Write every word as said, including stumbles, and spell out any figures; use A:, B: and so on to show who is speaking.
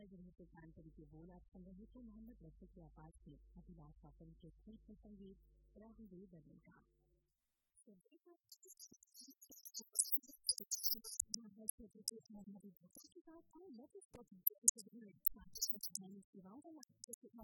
A: नमस्कार जब से कानपुरी के बोल आप सुन रहे थे मोहम्मद रफी की आवाज में अभिलाषा फिल्म के गीत में संगीत राहुल देव का।